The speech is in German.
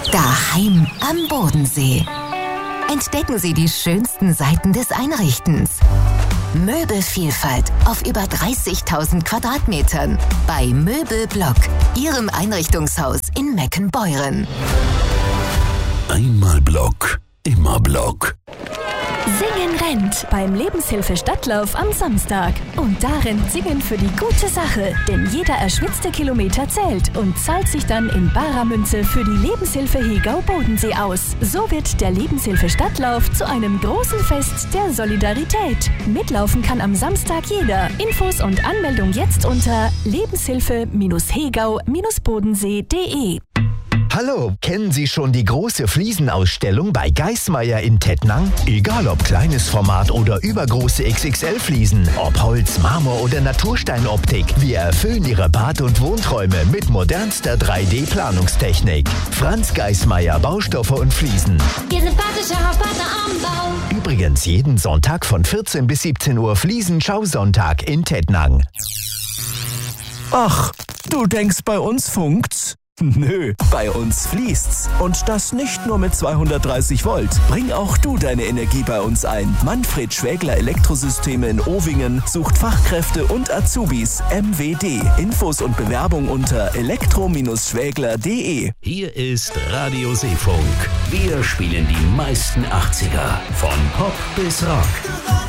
Daheim am Bodensee. Entdecken Sie die schönsten Seiten des Einrichtens. Möbelvielfalt auf über 30.000 Quadratmetern bei Möbelblock, Ihrem Einrichtungshaus in Meckenbeuren. Einmal Block, immer Block. Singen rennt beim Lebenshilfe-Stadtlauf am Samstag. Und darin singen für die gute Sache. Denn jeder erschwitzte Kilometer zählt und zahlt sich dann in barer Münze für die Lebenshilfe Hegau Bodensee aus. So wird der Lebenshilfe-Stadtlauf zu einem großen Fest der Solidarität. Mitlaufen kann am Samstag jeder. Infos und Anmeldung jetzt unter lebenshilfe-hegau-bodensee.de. Hallo, kennen Sie schon die große Fliesenausstellung bei Geismeier in Tettnang? Egal ob kleines Format oder übergroße XXL-Fliesen, ob Holz, Marmor oder Natursteinoptik, wir erfüllen Ihre Bad- und Wohnträume mit modernster 3D-Planungstechnik. Franz Geismeier Baustoffe und Fliesen. Wir sind Partner am Bau. Übrigens jeden Sonntag von 14 bis 17 Uhr Fliesen-Schausonntag in Tettnang. Ach, du denkst, bei uns funkt's? Nö, bei uns fließt's. Und das nicht nur mit 230 Volt. Bring auch du deine Energie bei uns ein. Manfred Schwägler Elektrosysteme in Ovingen sucht Fachkräfte und Azubis. MWD. Infos und Bewerbung unter elektro-schwägler.de. Hier ist Radio Seefunk. Wir spielen die meisten 80er. Von Pop bis Rock.